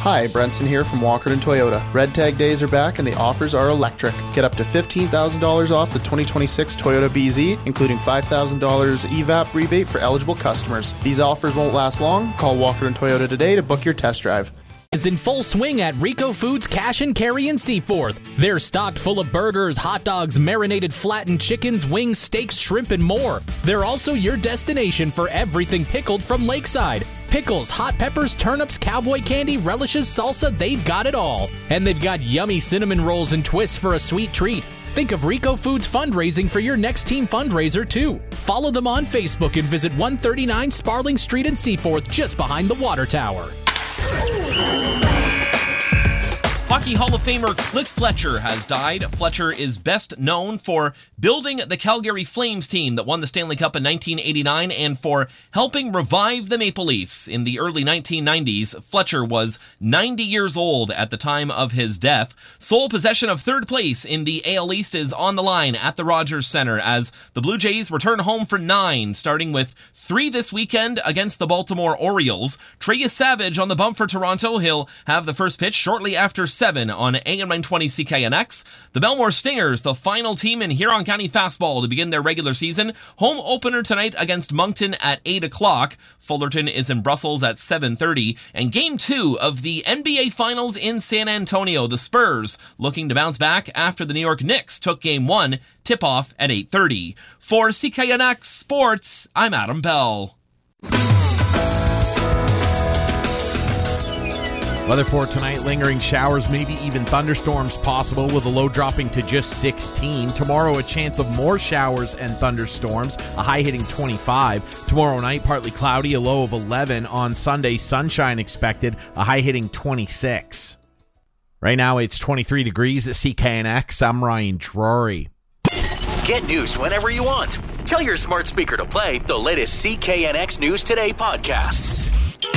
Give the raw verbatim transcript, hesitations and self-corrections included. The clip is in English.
Hi, Brenson here from Walkerton Toyota. Red Tag days are back and the offers are electric. Get up to fifteen thousand dollars off the twenty twenty-six Toyota B Z, including five thousand dollars E V A P rebate for eligible customers. These offers won't last long. Call Walkerton Toyota today to book your test drive. Is in full swing at Rico Foods Cash and Carry in Seaforth. They're stocked full of burgers, hot dogs, marinated flattened chickens, wings, steaks, shrimp, and more. They're also your destination for everything pickled from Lakeside. Pickles, hot peppers, turnips, cowboy candy, relishes, salsa, they've got it all. And they've got yummy cinnamon rolls and twists for a sweet treat. Think of Rico Foods fundraising for your next team fundraiser, too. Follow them on Facebook and visit one thirty-nine Sparling Street in Seaforth, just behind the water tower. Hockey Hall of Famer Cliff Fletcher has died. Fletcher is best known for building the Calgary Flames team that won the Stanley Cup in nineteen eighty-nine and for helping revive the Maple Leafs in the early nineteen nineties. Fletcher was ninety years old at the time of his death. Sole possession of third place in the A L East is on the line at the Rogers Center as the Blue Jays return home for nine, starting with three this weekend against the Baltimore Orioles. Trey Savage on the bump for Toronto. He'll have the first pitch shortly after seven on A M nine twenty C K N X. The Belmore Stingers, the final team in Huron County Fastball to begin their regular season. Home opener tonight against Moncton at eight o'clock. Fullerton is in Brussels at seven thirty. And game two of the N B A Finals in San Antonio. The Spurs looking to bounce back after the New York Knicks took game one. Tip-off at eight thirty. For C K N X Sports, I'm Adam Bell. Weather for tonight, lingering showers, maybe even thunderstorms possible with a low dropping to just sixteen. Tomorrow, a chance of more showers and thunderstorms, a high hitting twenty-five. Tomorrow night, partly cloudy, a low of eleven. On Sunday, sunshine expected, a high hitting twenty-six. Right now, it's twenty-three degrees at C K N X. I'm Ryan Drury. Get news whenever you want. Tell your smart speaker to play the latest C K N X News Today podcast.